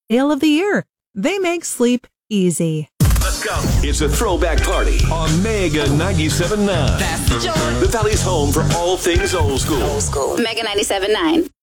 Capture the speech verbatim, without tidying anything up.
Ale of the year. They make sleep easy. Let's go. It's a throwback party on Mega ninety-seven point nine. That's the joint. The Valley's home for all things old school. Old school. Mega ninety-seven point nine.